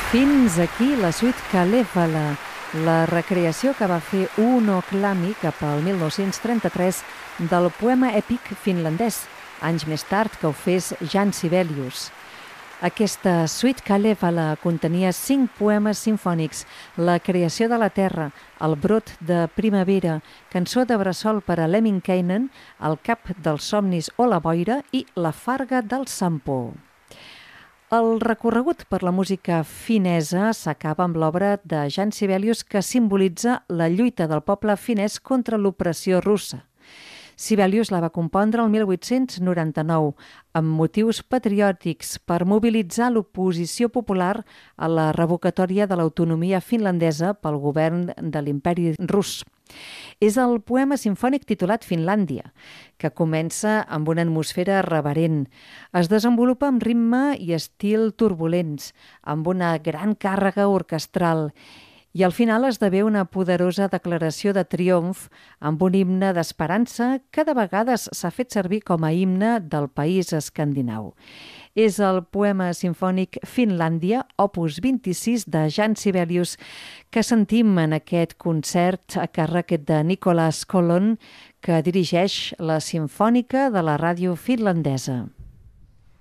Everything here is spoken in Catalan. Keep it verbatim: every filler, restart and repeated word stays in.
Fins aquí la suite Kalevala, la recreació que va fer Uno Klami cap al mil nou-cents trenta-tres del poema èpic finlandès, anys més tard que ho fes Jan Sibelius. Aquesta suite Kalevala contenia cinc poemes simfònics: La creació de la terra, El brot de primavera, Cançó de bressol per a Lemminkäinen, El cap dels somnis o la boira i La farga del Sampo. El recorregut per la música finesa s'acaba amb l'obra de Jan Sibelius que simbolitza la lluita del poble finès contra l'opressió russa. Sibelius la va compondre el mil vuit-cents noranta-nou amb motius patriòtics per mobilitzar l'oposició popular a la revocatòria de l'autonomia finlandesa pel govern de l'imperi rus. És el poema simfònic titulat Finlàndia, que comença amb una atmosfera reverent. Es desenvolupa amb ritme i estil turbulents, amb una gran càrrega orquestral, i al final esdevé una poderosa declaració de triomf amb un himne d'esperança que de vegades s'ha fet servir com a himne del país escandinau. És el poema simfònic Finlàndia, opus vint-i-sis de Jan Sibelius, que sentim en aquest concert a càrrec de Nicolas Collon, que dirigeix la Simfònica de la ràdio finlandesa.